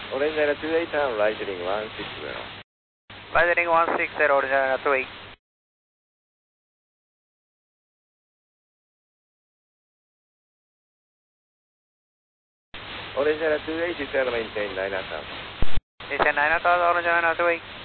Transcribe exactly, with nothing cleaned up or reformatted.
Original two eight and Lightning one six zero. Lightning one six zero, original two eight. Original two eight is maintain nine thousand. Maintain nine thousand, original two eight.